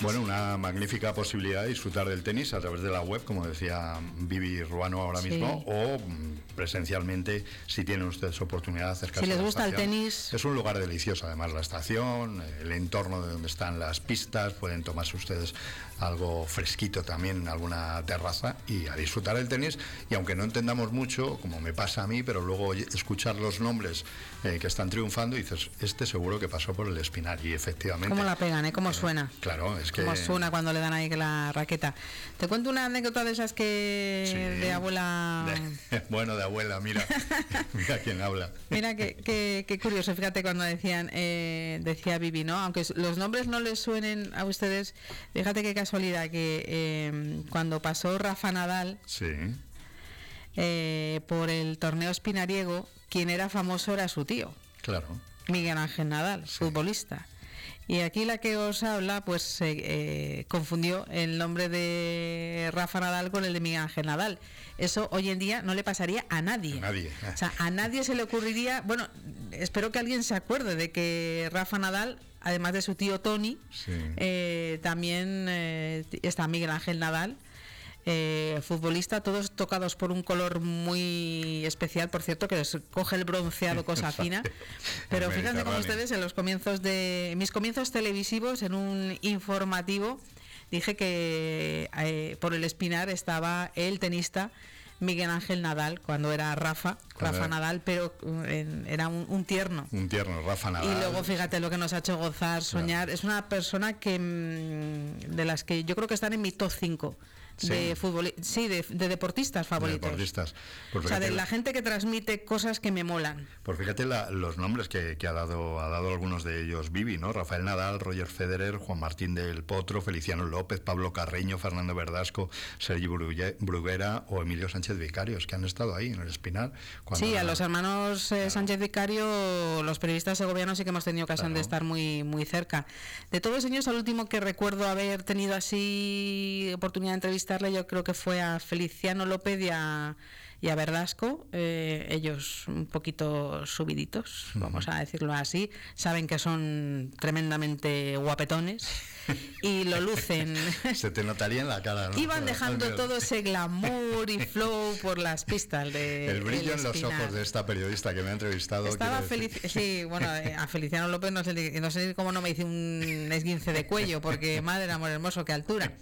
Bueno, una magnífica posibilidad de disfrutar del tenis a través de la web, como decía Vivi Ruano ahora mismo, o presencialmente, si tienen ustedes oportunidad de acercarse. Si les gusta el tenis. Es un lugar delicioso, además, la estación, el entorno de donde están las pistas, pueden tomarse ustedes algo fresquito también en alguna terraza y a disfrutar el tenis. Y aunque no entendamos mucho, como me pasa a mí, pero luego escuchar los nombres que están triunfando, dices, este seguro que pasó por el Espinar, y efectivamente. ¿Cómo la pegan, cómo suena? Claro, es que... Cómo suena cuando le dan ahí la raqueta. Te cuento una anécdota de esas que... Sí. De abuela... Bueno, de abuela, mira. Mira quién habla. Mira qué curioso, fíjate cuando decían, decía Vivi, ¿no? Aunque los nombres no les suenen a ustedes, fíjate qué casualidad que cuando pasó Rafa Nadal... Sí. Por el torneo espinariego, quien era famoso era su tío. Claro. Miguel Ángel Nadal, sí, futbolista. Y aquí la que os habla, pues confundió el nombre de Rafa Nadal con el de Miguel Ángel Nadal. Eso hoy en día no le pasaría a nadie. O sea, a nadie se le ocurriría. Bueno, espero que alguien se acuerde de que Rafa Nadal, además de su tío Tony, sí, también está Miguel Ángel Nadal. Futbolista, todos tocados por un color muy especial, por cierto, que les coge el bronceado cosa fina. Pero fíjense como ustedes, en los comienzos de mis comienzos televisivos, en un informativo, dije que por el Espinar estaba el tenista Miguel Ángel Nadal, cuando era Rafa Nadal, pero era un tierno. Un tierno, Rafa Nadal. Y luego fíjate lo que nos ha hecho gozar, soñar. Claro. Es una persona que de las que yo creo que están en mi top 5 de fútbol, sí, de deportistas favoritos. De deportistas. Pues, o sea, de la gente que transmite cosas que me molan. Pues fíjate los nombres que ha dado algunos de ellos Vivi, ¿no? Rafael Nadal, Roger Federer, Juan Martín del Potro, Feliciano López, Pablo Carreño, Fernando Verdasco, Sergi Bruguera o Emilio Sánchez Vicarios, que han estado ahí en el Espinar. Sí, a los hermanos Sánchez Vicario, los periodistas segovianos sí que hemos tenido ocasión de estar muy, muy cerca. De todos ellos, al último que recuerdo haber tenido así oportunidad de entrevistarle, yo creo que fue a Feliciano López y a Verdasco, ellos un poquito subiditos, vamos a decirlo así, saben que son tremendamente guapetones y lo lucen. Se te notaría en la cara, ¿no? Iban dejando todo ese glamour y flow por las pistas de el brillo en los ojos de esta periodista que me ha entrevistado. Estaba sí, bueno, a Feliciano López no sé cómo no me hice un esguince de cuello, porque madre amor hermoso, qué altura.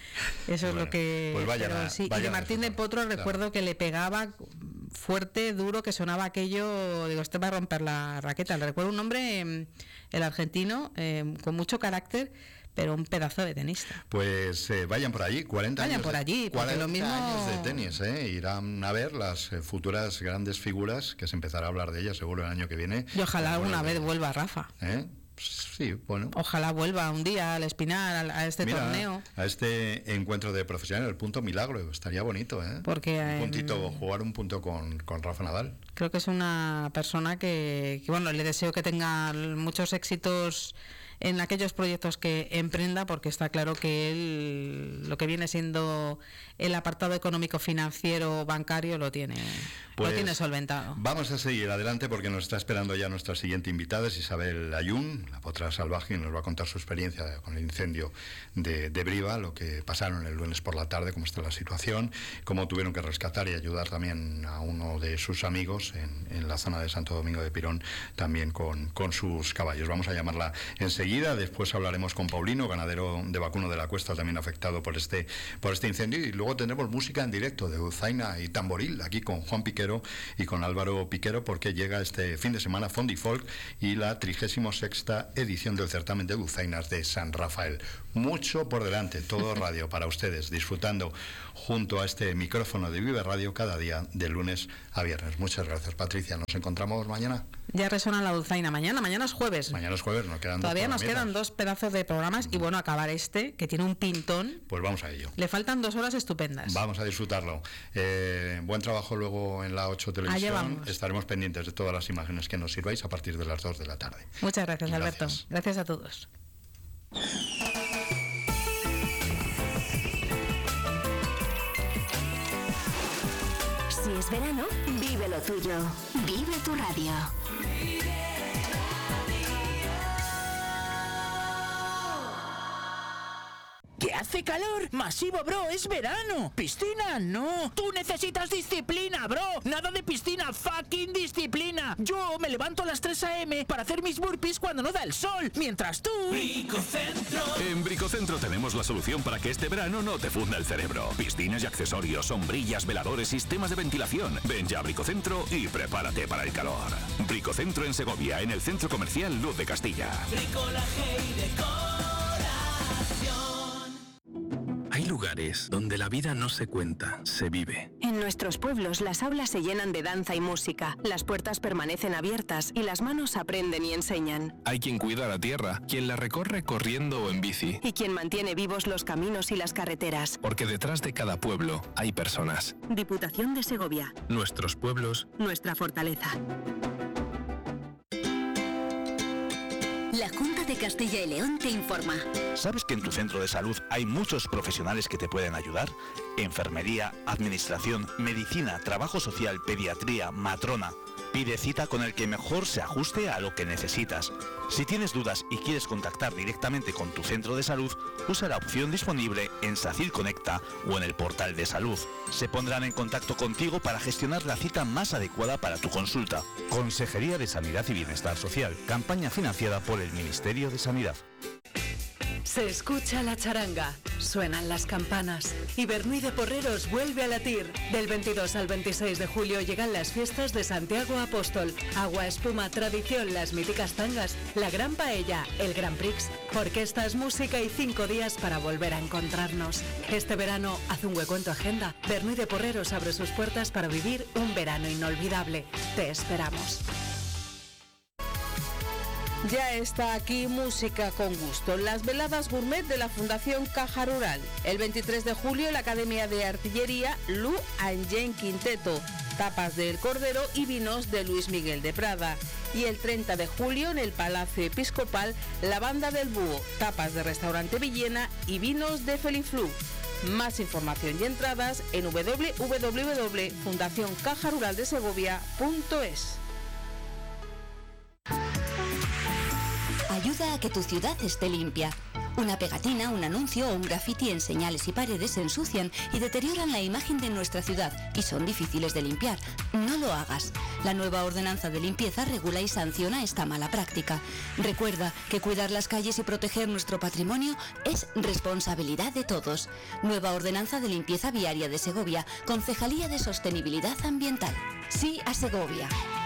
Eso bueno, es lo que... Pues vaya, pero sí. Y de Martín del Potro recuerdo que le pegaba fuerte, duro, que sonaba aquello, digo, este va a romper la raqueta. Le recuerdo un hombre, el argentino, con mucho carácter, pero un pedazo de tenista. Pues vayan por allí, 40 vayan años. Por allí, 40 lo mismo... años de tenis, irán a ver las futuras grandes figuras, que se empezará a hablar de ellas seguro el año que viene. Y ojalá alguna vez vuelva Rafa. Sí, bueno. Ojalá vuelva un día al Espinar, a este torneo. A este encuentro de profesionales, el punto milagro, estaría bonito, Porque jugar un punto con Rafa Nadal. Creo que es una persona que bueno, le deseo que tenga muchos éxitos en aquellos proyectos que emprenda, porque está claro que él, lo que viene siendo el apartado económico, financiero, bancario, lo tiene solventado. Vamos a seguir adelante porque nos está esperando ya nuestra siguiente invitada, es Isabel Ayun, la potra salvaje, y nos va a contar su experiencia con el incendio de Briva, lo que pasaron el lunes por la tarde, cómo está la situación, cómo tuvieron que rescatar y ayudar también a uno de sus amigos en la zona de Santo Domingo de Pirón, también con sus caballos. Vamos a llamarla enseguida. Después hablaremos con Paulino, ganadero de vacuno de la Cuesta, también afectado por este incendio, y luego tendremos música en directo de dulzaina y tamboril, aquí con Juan Piquero y con Álvaro Piquero, porque llega este fin de semana Fondi Folk y la 36ª edición del certamen de dulzainas de San Rafael. Mucho por delante, todo radio para ustedes, disfrutando junto a este micrófono de Vive Radio cada día, de lunes a viernes. Muchas gracias, Patricia. Nos encontramos mañana. Ya resona la dulzaina. Mañana es jueves. Mañana es jueves, nos quedan dos pedazos de programas y bueno, acabar que tiene un pintón. Pues vamos a ello. Le faltan 2 horas estupendas. Vamos a disfrutarlo. Buen trabajo luego en la 8 Televisión. Estaremos pendientes de todas las imágenes que nos sirváis a partir de las 2 de la tarde. Muchas gracias, Alberto. Gracias a todos. Si es verano, vive lo tuyo. Vive tu radio. ¿Que hace calor? Masivo, bro, es verano. Piscina, no. Tú necesitas disciplina, bro. Nada de piscina, fucking disciplina. Yo me levanto a las 3 a.m. para hacer mis burpees cuando no da el sol, mientras tú... Bricocentro. En Bricocentro tenemos la solución para que este verano no te funda el cerebro. Piscinas y accesorios, sombrillas, veladores, sistemas de ventilación. Ven ya a Bricocentro y prepárate para el calor. Bricocentro en Segovia, en el Centro Comercial Luz de Castilla. Bricolaje y decoración. Hay lugares donde la vida no se cuenta, se vive. En nuestros pueblos las aulas se llenan de danza y música, las puertas permanecen abiertas y las manos aprenden y enseñan. Hay quien cuida la tierra, quien la recorre corriendo o en bici. Y quien mantiene vivos los caminos y las carreteras. Porque detrás de cada pueblo hay personas. Diputación de Segovia. Nuestros pueblos. Nuestra fortaleza. La Junta de Castilla y León te informa. ¿Sabes que en tu centro de salud hay muchos profesionales que te pueden ayudar? Enfermería, administración, medicina, trabajo social, pediatría, matrona. Pide cita con el que mejor se ajuste a lo que necesitas. Si tienes dudas y quieres contactar directamente con tu centro de salud, usa la opción disponible en SACIR Conecta o en el portal de salud. Se pondrán en contacto contigo para gestionar la cita más adecuada para tu consulta. Consejería de Sanidad y Bienestar Social. Campaña financiada por el Ministerio de Sanidad. Se escucha la charanga, suenan las campanas y Bernuy de Porreros vuelve a latir. Del 22 al 26 de julio llegan las fiestas de Santiago Apóstol. Agua, espuma, tradición, las míticas tangas, la gran paella, el Gran Prix, orquestas, música y 5 días para volver a encontrarnos. Este verano haz un hueco en tu agenda. Bernuy de Porreros abre sus puertas para vivir un verano inolvidable. Te esperamos. Ya está aquí Música con Gusto, las veladas gourmet de la Fundación Caja Rural. El 23 de julio en la Academia de Artillería Lu Angén Quinteto, tapas del Cordero y vinos de Luis Miguel de Prada. Y el 30 de julio en el Palacio Episcopal, la Banda del Búho, tapas de Restaurante Villena y vinos de Feliflu. Más información y entradas en www.fundacioncajaruraldesegovia.es. Ayuda a que tu ciudad esté limpia. Una pegatina, un anuncio o un graffiti en señales y paredes se ensucian y deterioran la imagen de nuestra ciudad y son difíciles de limpiar. No lo hagas. La nueva ordenanza de limpieza regula y sanciona esta mala práctica. Recuerda que cuidar las calles y proteger nuestro patrimonio es responsabilidad de todos. Nueva ordenanza de limpieza viaria de Segovia, Concejalía de Sostenibilidad Ambiental. Sí a Segovia.